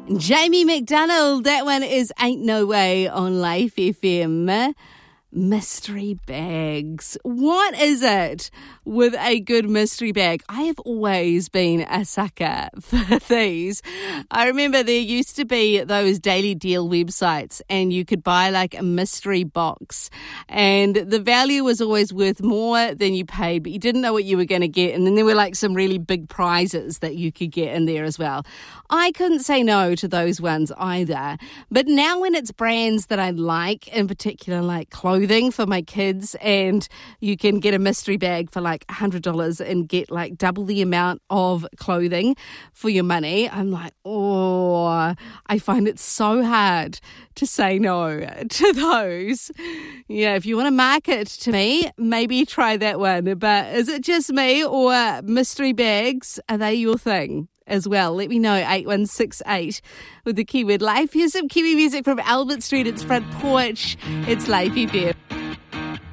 Jamie McDonald, that one is Ain't No Way on Life FM. Mystery bags. What is it with a good mystery bag? I have always been a sucker for these. I remember there used to be those daily deal websites and you could buy like a mystery box and the value was always worth more than you paid, but you didn't know what you were going to get. And then there were like some really big prizes that you could get in there as well. I couldn't say no to those ones either. But now when it's brands that I like, in particular like clothing for my kids, and you can get a mystery bag for like $100 and get like double the amount of clothing for your money, I'm like, I find it so hard to say no to those. Yeah, if you want to market to me, maybe try that one. But is it just me, or mystery bags, are they your thing as well? Let me know, 8168 with the keyword life. Here's some Kiwi music from Albert Street. It's Front Porch. It's Life FM.